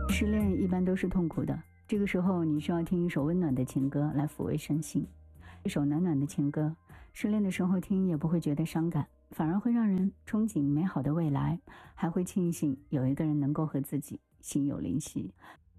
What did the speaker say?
失恋一般都是痛苦的，这个时候你需要听一首温暖的情歌来抚慰身心。一首暖暖的情歌，失恋的时候听也不会觉得伤感，反而会让人憧憬美好的未来，还会庆幸有一个人能够和自己心有灵犀。